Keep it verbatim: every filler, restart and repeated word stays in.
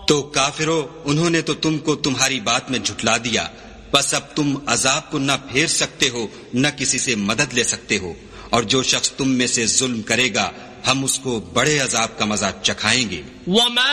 तो काफिरों, उन्होंने तो तुमको तुम्हारी बात में झुठला दिया, बस अब तुम अजाब को न फेर सकते हो न किसी से मदद ले सकते हो, और जो शख्स तुम में से जुल्म करेगा हम उसको बड़े अजाब का मजा चखाएंगे।